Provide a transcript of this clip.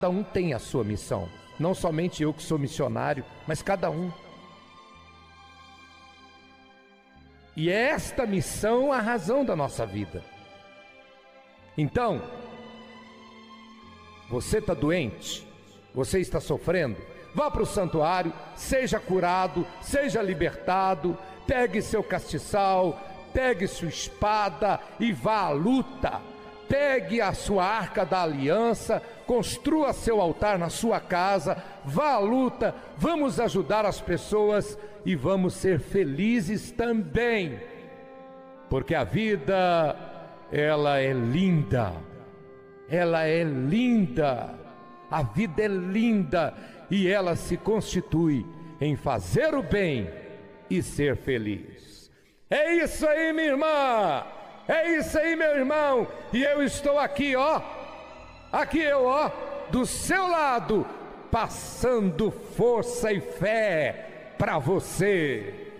Cada um tem a sua missão. Não somente eu que sou missionário, mas cada um. E é esta missão a razão da nossa vida. Então, você está doente? Você está sofrendo? Vá para o santuário, seja curado, seja libertado, pegue seu castiçal, pegue sua espada e vá à luta. Pegue a sua arca da aliança, construa seu altar na sua casa, vá à luta, vamos ajudar as pessoas e vamos ser felizes também. Porque a vida, ela é linda, ela é linda, a vida é linda e ela se constitui em fazer o bem e ser feliz. É isso aí, minha irmã! É isso aí, meu irmão, e eu estou aqui, do seu lado, passando força e fé para você.